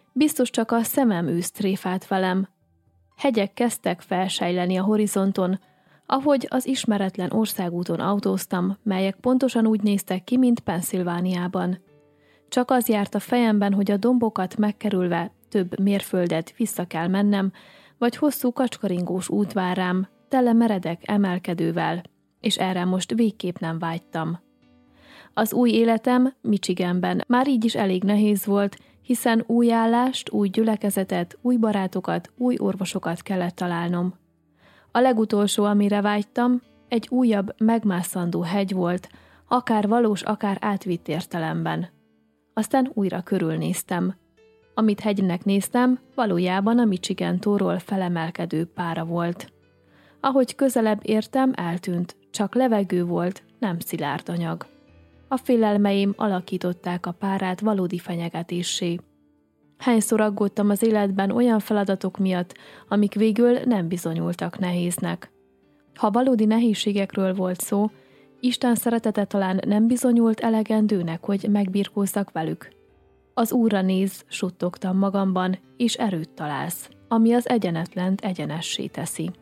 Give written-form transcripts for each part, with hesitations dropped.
Biztos csak a szemem űzt tréfált velem. Hegyek kezdtek felsejleni a horizonton, ahogy az ismeretlen országúton autóztam, melyek pontosan úgy néztek ki, mint Pennsylvániában. Csak az járt a fejemben, hogy a dombokat megkerülve több mérföldet vissza kell mennem, vagy hosszú kacskaringós út vár rám, tele meredek emelkedővel, és erre most végképp nem vágytam. Az új életem Michiganben már így is elég nehéz volt, hiszen új állást, új gyülekezetet, új barátokat, új orvosokat kellett találnom. A legutolsó, amire vágytam, egy újabb, megmászandó hegy volt, akár valós, akár átvitt értelemben. Aztán újra körülnéztem. Amit hegynek néztem, valójában a Michigan-tóról felemelkedő pára volt. Ahogy közelebb értem, eltűnt, csak levegő volt, nem szilárd anyag. A félelmeim alakították a párát valódi fenyegetéssé. Hányszor aggódtam az életben olyan feladatok miatt, amik végül nem bizonyultak nehéznek. Ha valódi nehézségekről volt szó, Isten szeretete talán nem bizonyult elegendőnek, hogy megbirkózzak velük. Az Úrra néz, suttogtam magamban, és erőt találsz, ami az egyenetlent egyenessé teszi.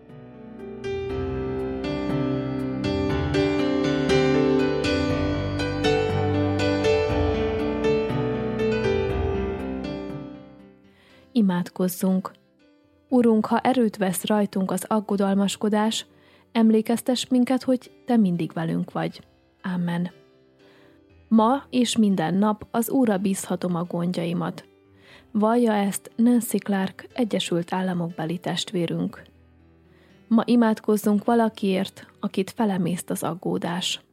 Imádkozzunk! Urunk, ha erőt vesz rajtunk az aggodalmaskodás, emlékeztess minket, hogy Te mindig velünk vagy. Amen. Ma és minden nap az Úrra bízhatom a gondjaimat. Vallja ezt Nancy Clark, Egyesült Államokbeli testvérünk. Ma imádkozzunk valakiért, akit felemészt az aggódás.